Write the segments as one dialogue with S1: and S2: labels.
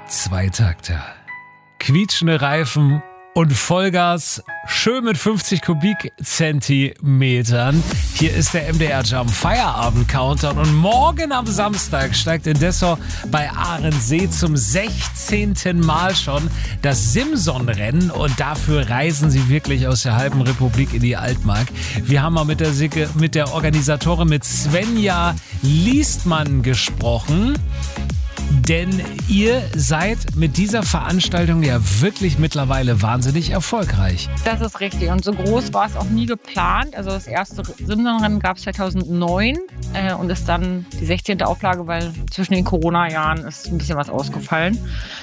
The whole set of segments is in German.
S1: Zweitakter, quietschende Reifen und Vollgas, schön mit 50 Kubikzentimetern. Hier ist der MDR Jump Feierabend Countdown und morgen am Samstag steigt in Dessau bei Ahrensee zum 16. Mal schon das Simson-Rennen und dafür reisen sie wirklich aus der halben Republik in die Altmark. Wir haben mal mit der Organisatorin, mit Svenja Liestmann gesprochen. Denn ihr seid mit dieser Veranstaltung ja wirklich mittlerweile wahnsinnig erfolgreich.
S2: Das ist richtig. Und so groß war es auch nie geplant. Also das erste Simson-Rennen gab es 2009 und ist dann die 16. Auflage, weil zwischen den Corona-Jahren ist ein bisschen was ausgefallen.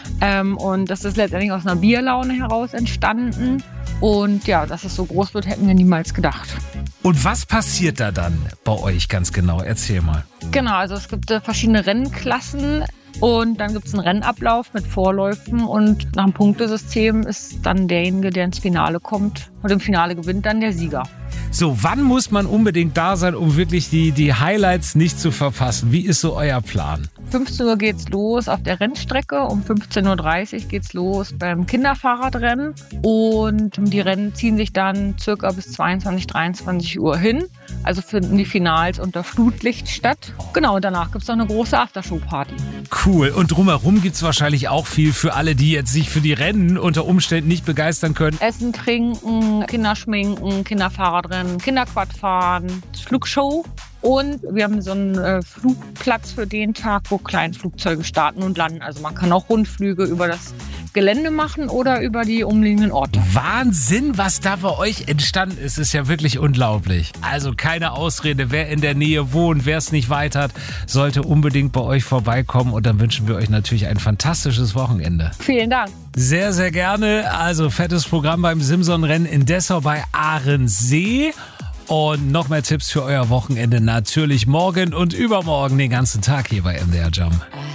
S2: Und das ist letztendlich aus einer Bierlaune heraus entstanden. Und ja, dass es so groß wird, hätten wir niemals gedacht.
S1: Und was passiert da dann bei euch ganz genau? Erzähl mal.
S2: Genau, also es gibt verschiedene Rennklassen. Und dann gibt es einen Rennablauf mit Vorläufen und nach dem Punktesystem ist dann derjenige, der ins Finale kommt und im Finale gewinnt, dann der Sieger.
S1: So, wann muss man unbedingt da sein, um wirklich die Highlights nicht zu verpassen? Wie ist so euer Plan? 15
S2: Uhr geht's los auf der Rennstrecke, um 15.30 Uhr geht's los beim Kinderfahrradrennen und die Rennen ziehen sich dann circa bis 22, 23 Uhr hin. Also finden die Finals unter Flutlicht statt. Genau, und danach gibt's noch eine große Aftershow-Party.
S1: Cool. Und drumherum gibt's wahrscheinlich auch viel für alle, die jetzt sich für die Rennen unter Umständen nicht begeistern können.
S2: Essen, trinken, Kinderschminken, Kinderfahrradrennen, Kinderquadfahren, Flugshow. Und wir haben so einen Flugplatz für den Tag, wo Kleinflugzeuge starten und landen. Also man kann auch Rundflüge über das Gelände machen oder über die umliegenden Orte.
S1: Wahnsinn, was da bei euch entstanden ist. Ist ja wirklich unglaublich. Also keine Ausrede, wer in der Nähe wohnt, wer es nicht weit hat, sollte unbedingt bei euch vorbeikommen. Und dann wünschen wir euch natürlich ein fantastisches Wochenende.
S2: Vielen Dank.
S1: Sehr, sehr gerne. Also fettes Programm beim Simson-Rennen in Dessau bei Ahrensee. Und noch mehr Tipps für euer Wochenende natürlich morgen und übermorgen den ganzen Tag hier bei MDR Jump.